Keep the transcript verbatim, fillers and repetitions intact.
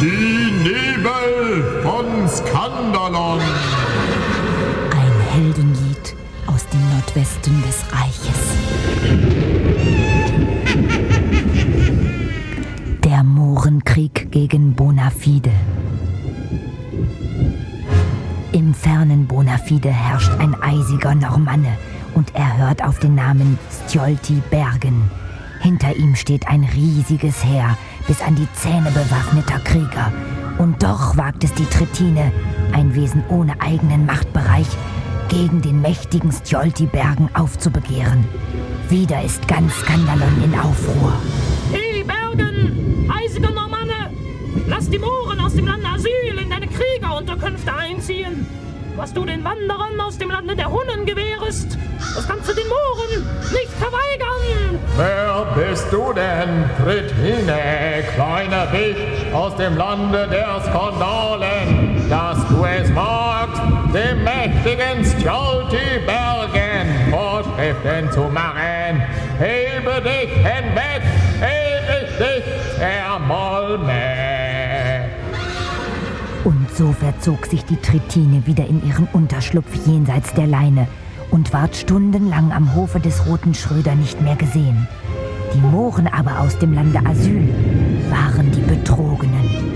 Die Nebel von Skandalon. Ein Heldenlied aus dem Nordwesten des Reiches. Der Mohrenkrieg gegen Bonafide. Im fernen Bonafide herrscht ein eisiger Normanne und er hört auf den Namen Skjolti Bergen. Hinter ihm steht ein riesiges Heer, bis an die Zähne bewaffneter Krieger. Und doch wagt es die Tritine, ein Wesen ohne eigenen Machtbereich, gegen den mächtigen Skjolti Bergen aufzubegehren. Wieder ist ganz Skandalon in Aufruhr. Hey Bergen, eisiger Normanne, lass die Mohren aus dem Lande Asyl in deine Kriegerunterkünfte einziehen. Was du den Wanderern aus dem Lande der Hunnen gewährest, das kannst du den Mohren nicht verweigern. Wer bist du denn, Tritine, kleiner Wicht aus dem Lande der Skandalen, dass du es magst, dem mächtigen Skjolti Bergen Vorschriften zu machen? Hebe dich hinweg, ehe ich dich zermalme. Und so verzog sich die Tritine wieder in ihren Unterschlupf jenseits der Leine und ward stundenlang am Hofe des Roten Schröder nicht mehr gesehen. Die Mohren aber aus dem Lande Asyl waren die Betrogenen.